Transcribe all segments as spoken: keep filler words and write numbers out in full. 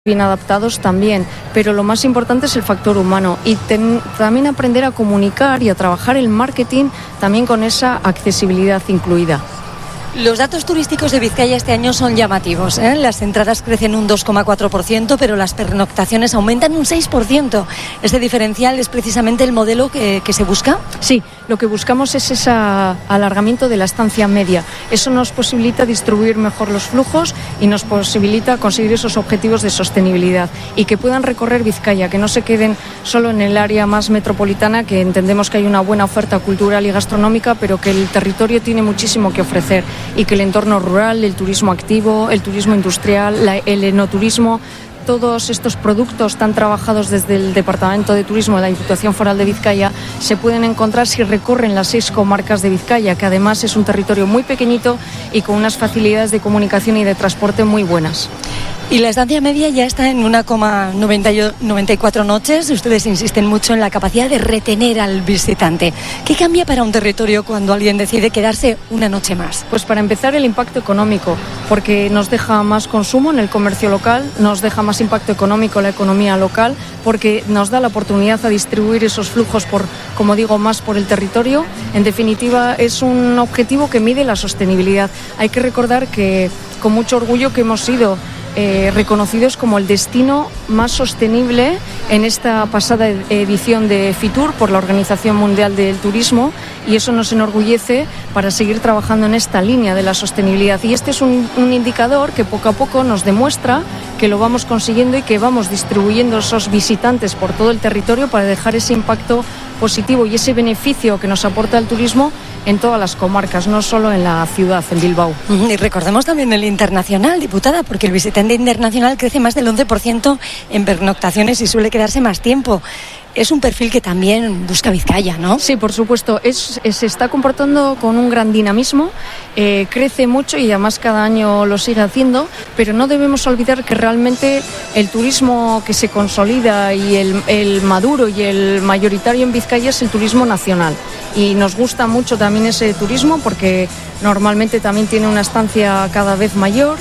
bien adaptados también, pero lo más importante es el factor humano y ten, también aprender a comunicar y a trabajar el marketing también con esa accesibilidad incluida. Los datos turísticos de Vizcaya este año son llamativos, ¿eh? Las entradas crecen un dos coma cuatro por ciento, pero las pernoctaciones aumentan un seis por ciento. ¿Este diferencial es precisamente el modelo que, que se busca? Sí, lo que buscamos es ese alargamiento de la estancia media. Eso nos posibilita distribuir mejor los flujos y nos posibilita conseguir esos objetivos de sostenibilidad y que puedan recorrer Vizcaya, que no se queden solo en el área más metropolitana, que entendemos que hay una buena oferta cultural y gastronómica, pero que el territorio tiene muchísimo que ofrecer. Y que el entorno rural, el turismo activo, el turismo industrial, la, el enoturismo, todos estos productos tan trabajados desde el Departamento de Turismo de la Diputación Foral de Vizcaya se pueden encontrar si recorren las seis comarcas de Vizcaya, que además es un territorio muy pequeñito y con unas facilidades de comunicación y de transporte muy buenas. Y la estancia media ya está en uno coma noventa y cuatro noches. Ustedes insisten mucho en la capacidad de retener al visitante. ¿Qué cambia para un territorio cuando alguien decide quedarse una noche más? Pues para empezar, el impacto económico, porque nos deja más consumo en el comercio local, nos deja más impacto económico en la economía local, porque nos da la oportunidad a distribuir esos flujos, por, como digo, más por el territorio. En definitiva, es un objetivo que mide la sostenibilidad. Hay que recordar que, con mucho orgullo, que hemos sido Eh, reconocidos como el destino más sostenible en esta pasada edición de FITUR por la Organización Mundial del Turismo, y eso nos enorgullece para seguir trabajando en esta línea de la sostenibilidad. Y este es un, un indicador que poco a poco nos demuestra que lo vamos consiguiendo y que vamos distribuyendo esos visitantes por todo el territorio para dejar ese impacto positivo y ese beneficio que nos aporta el turismo en todas las comarcas, no solo en la ciudad, en Bilbao. Y recordemos también el internacional, diputada, porque el visitante internacional crece más del once por ciento en pernoctaciones y suele quedarse más tiempo. Es un perfil que también busca Vizcaya, ¿no? Sí, por supuesto. Es, es, se está comportando con un gran dinamismo, eh, crece mucho y además cada año lo sigue haciendo, pero no debemos olvidar que realmente el turismo que se consolida y el, el maduro y el mayoritario en Vizcaya es el turismo nacional. Y nos gusta mucho también ese turismo porque normalmente también tiene una estancia cada vez mayor.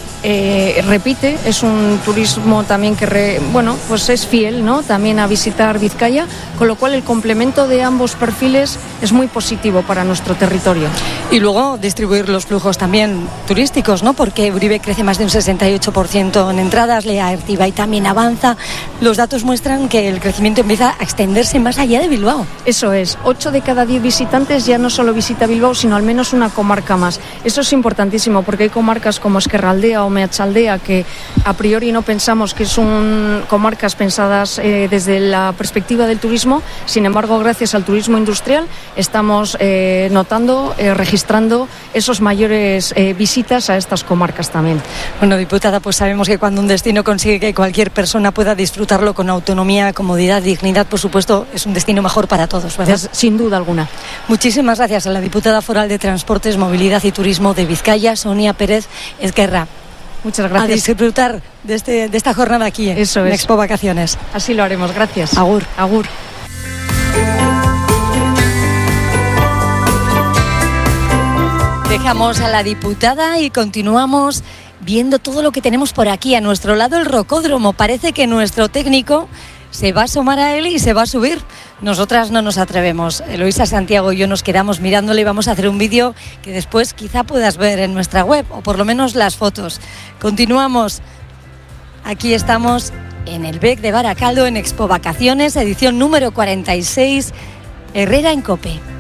Eh, repite, es un turismo también que re, bueno, pues es fiel, ¿no? También a visitar Vizcaya, con lo cual el complemento de ambos perfiles es muy positivo para nuestro territorio. Y luego distribuir los flujos también turísticos, ¿no? Porque Uribe crece más de un sesenta y ocho por ciento en entradas, Lea Ertibay también avanza. Los datos muestran que el crecimiento empieza a extenderse más allá de Bilbao. Eso es, ocho de cada diez visitantes ya no solo visita Bilbao, sino al menos una comarca más. Eso es importantísimo porque hay comarcas como Ezkerraldea o Meatzaldea que a priori no pensamos que son comarcas pensadas eh, desde la perspectiva del turismo. Sin embargo, gracias al turismo industrial estamos eh, notando, eh, registrando esos mayores eh, visitas a estas comarcas también. Bueno, diputada, pues sabemos que cuando un destino consigue que cualquier persona pueda disfrutarlo con autonomía, comodidad, dignidad, por supuesto, es un destino mejor para todos, ¿verdad? Sin duda alguna. Muchísimas gracias a la diputada foral de Transportes, Movilidad y Turismo de Vizcaya, Sonia Pérez Ezquerra. Muchas gracias. A disfrutar de, este, de esta jornada aquí Eso en es. Expo Vacaciones. Así lo haremos, gracias. Agur. Agur. Dejamos a la diputada y continuamos viendo todo lo que tenemos por aquí. A nuestro lado el rocódromo. Parece que nuestro técnico se va a asomar a él y se va a subir. Nosotras no nos atrevemos. Eloisa Santiago y yo nos quedamos mirándole y vamos a hacer un vídeo que después quizá puedas ver en nuestra web, o por lo menos las fotos. Continuamos. Aquí estamos en el Bec de Baracaldo, en Expo Vacaciones, edición número cuarenta y seis, Herrera en COPE.